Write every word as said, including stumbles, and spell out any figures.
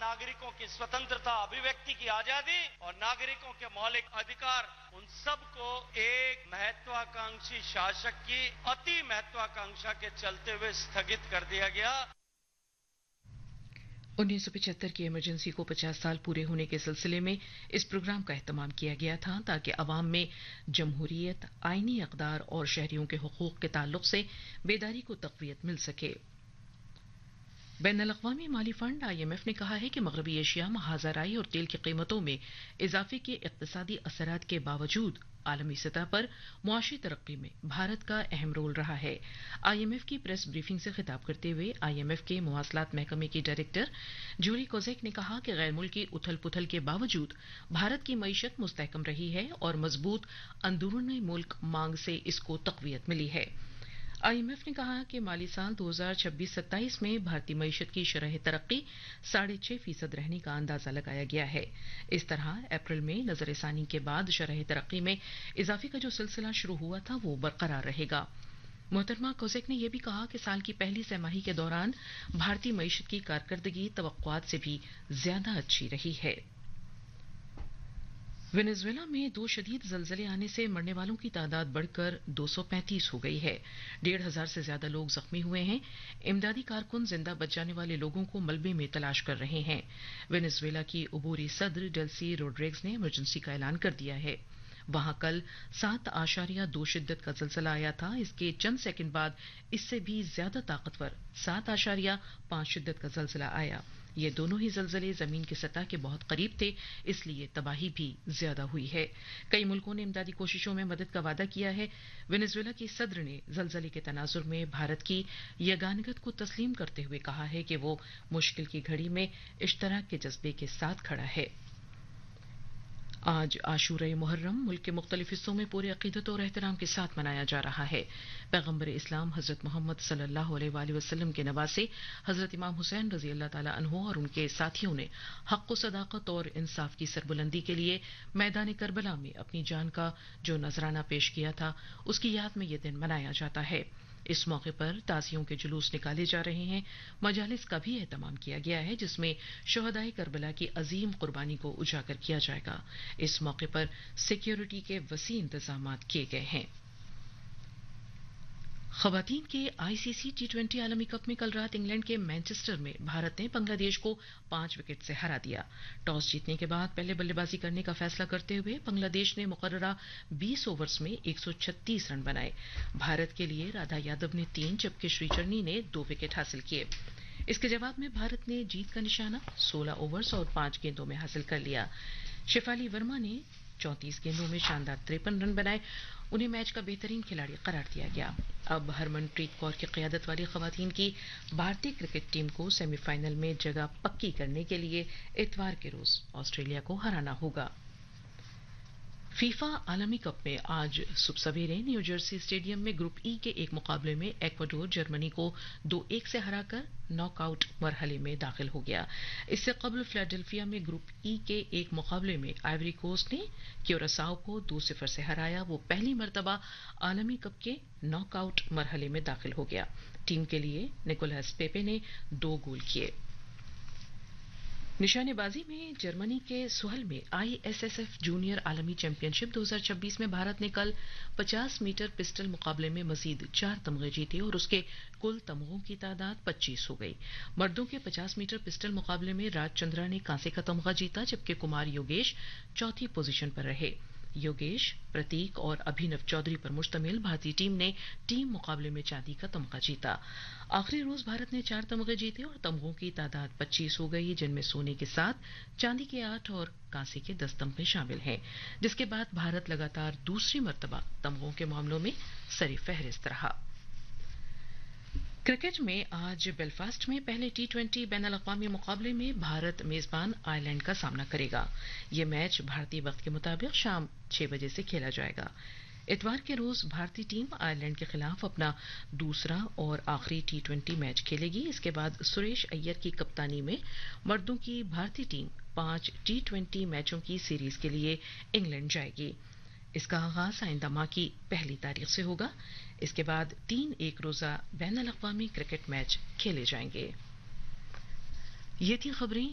नागरिकों की स्वतंत्रता, अभिव्यक्ति की आजादी और नागरिकों के मौलिक अधिकार, उन सब को एक महत्वाकांक्षी शासक की अति महत्वाकांक्षा के चलते हुए स्थगित कर दिया गया। उन्नीस सौ पचहत्तर की इमरजेंसी को पचास साल पूरे होने के सिलसिले में इस प्रोग्राम का एहतमाम किया गया था ताकि अवाम में जमहूरियत, आईनी अक़दार और शहरियों के हुकूक के ताल्लुक से बेदारी को तक़वियत मिल सके। बैनुल-अक़वामी माली फंड आई एम एफ ने कहा है कि मग़रबी एशिया में हाज़ाराई और तेल की कीमतों में इजाफे के इक़्तिसादी असरात के बावजूद आलमी सतह पर मुआशी तरक्की में भारत का अहम रोल रहा है। आई एम एफ की प्रेस ब्रीफिंग से खिताब करते हुए आई एम एफ के मुवासलात महकमे की डायरेक्टर जूली कोज़ेक ने कहा कि गैर मुल्की उथल पुथल के बावजूद भारत की मईशत मुस्तहकम रही है और मजबूत अंदरूनी मुल्क मांग से इसको तक़वियत मिली है। आई एम एफ ने कहा कि माली साल दो हज़ार छब्बीस सत्ताईस में भारतीय मईशत की शरह तरक्की साढ़े छह फीसद रहने का अंदाजा लगाया गया है। इस तरह अप्रैल में नजरसानी के बाद शरह तरक्की में इजाफे का जो सिलसिला शुरू हुआ था वो बरकरार रहेगा। मोहतरमा कोज़ेक ने यह भी कहा कि साल की पहली तिमाही के दौरान भारतीय मईशत की कारकर्दगी तवक्कुआत से भी ज्यादा अच्छी रही है। वेनेजुएला में दो शदीद जलजले आने से मरने वालों की तादाद बढ़कर दो सौ पैंतीस हो गई है। डेढ़ हजार से ज्यादा लोग जख्मी हुए हैं। इमदादी कारकुन जिंदा बच जाने वाले लोगों को मलबे में तलाश कर रहे हैं। वेनेजुएला की उबूरी सदर डेल्सी रोड्रिग्स ने इमरजेंसी का ऐलान कर दिया है। वहां कल सात आशारिया दो शिद्दत का जलजला आया था। इसके चंद सेकंड बाद इससे भी ज्यादा ताकतवर सात आशारिया पांच शिद्दत का जलजला आया। ये दोनों ही जलजले जमीन की सतह के बहुत करीब थे, इसलिए तबाही भी ज्यादा हुई है। कई मुल्कों ने इमदादी कोशिशों में मदद का वादा किया है। वेनेजुएला की सदर ने जलजले के तनाजुर में भारत की यगानगत को तस्लीम करते हुए कहा है कि वो मुश्किल की घड़ी में इश्तराक के जज्बे के साथ खड़ा है। आज आशूरा मुहर्रम मुल्क के मुख्तलिफ हिस्सों में पूरे अकीदत और एहतराम के साथ मनाया जा रहा है। पैगम्बर इस्लाम हजरत मोहम्मद सल्लल्लाहु अलैहि वसल्लम के नवासे हजरत इमाम हुसैन रजी अल्लाह ताला अन्हु और उनके साथियों ने हक व सदाकत और इंसाफ की सरबुलंदी के लिए मैदान करबला में अपनी जान का जो नजराना पेश किया था, उसकी याद में यह दिन मनाया जाता है। इस मौके पर ताजियों के जुलूस निकाले जा रहे हैं। मजालिस का भी एहतमाम किया गया है जिसमें शोहदाए करबला की अजीम कुर्बानी को उजागर किया जाएगा। इस मौके पर सिक्योरिटी के वसी इंतजाम किए गए हैं। खवातीन के आई सी सी टी ट्वेंटी आलमी कप में कल रात इंग्लैंड के मैनचेस्टर में भारत ने बांग्लादेश को पांच विकेट से हरा दिया। टॉस जीतने के बाद पहले बल्लेबाजी करने का फैसला करते हुए बांग्लादेश ने मुकर्ररा बीस ओवर्स में एक सौ छत्तीस रन बनाए। भारत के लिए राधा यादव ने तीन जबकि श्रीचरनी ने दो विकेट हासिल किए। इसके जवाब में भारत ने जीत का निशाना सोलह ओवर्स और पांच गेंदों में हासिल कर लिया। शेफाली वर्मा ने चौंतीस गेंदों में शानदार तिरपन रन बनाए। उन्हें मैच का बेहतरीन खिलाड़ी करार दिया गया। अब हरमनप्रीत कौर की क़यादत वाली ख़वातीन की भारतीय क्रिकेट टीम को सेमीफाइनल में जगह पक्की करने के लिए इतवार के रोज ऑस्ट्रेलिया को हराना होगा। फीफा आलमी कप में आज सुबह सवेरे न्यू जर्सी स्टेडियम में ग्रुप ई के एक मुकाबले में एक्वाडोर जर्मनी को दो एक से हराकर नॉकआउट मरहले में दाखिल हो गया। इससे कबल फिलाडेल्फिया में ग्रुप ई के एक मुकाबले में आइवरी कोस्ट ने क्यूरासाओ को दो सिफर से हराया। वो पहली मर्तबा आलमी कप के नॉकआउट मरहले में दाखिल हो गया। टीम के लिए निकोलस पेपे ने दो गोल किए। निशानेबाजी में जर्मनी के सुहल में I S S F junior आलमी चैंपियनशिप दो हज़ार छब्बीस में भारत ने कल पचास मीटर पिस्टल मुकाबले में मजीद चार तमगे जीते और उसके कुल तमगों की तादाद पच्चीस हो गई। मर्दों के पचास मीटर पिस्टल मुकाबले में राज चंद्रा ने कांसे का तमगा जीता जबकि कुमार योगेश चौथी पोजीशन पर रहे। योगेश, प्रतीक और अभिनव चौधरी पर मुश्तमिल भारतीय टीम ने टीम मुकाबले में चांदी का तमगा जीता। आखिरी रोज भारत ने चार तमगे जीते और तमगों की तादाद पच्चीस हो गई, जिनमें सोने के साथ चांदी के आठ और कांसे के दस तमगे शामिल हैं, जिसके बाद भारत लगातार दूसरी मर्तबा तमगों के मामलों में सरी फहरिस्त रहा। क्रिकेट में आज बेलफास्ट में पहले टी ट्वेंटी बैनुल-अक़वामी मुकाबले में भारत मेजबान आयरलैंड का सामना करेगा। यह मैच भारतीय वक्त के मुताबिक शाम छह बजे से खेला जाएगा। इतवार के रोज भारतीय टीम आयरलैंड के खिलाफ अपना दूसरा और आखिरी टी ट्वेंटी मैच खेलेगी। इसके बाद सुरेश अय्यर की कप्तानी में मर्दों की भारतीय टीम पांच टी ट्वेंटी मैचों की सीरीज के लिए इंग्लैंड जाएगी। इसका आगाज आइंदा माह की पहली तारीख से होगा। इसके बाद तीन एक रोजा बैनुल-अक़वामी क्रिकेट मैच खेले जाएंगे। ये थी खबरें।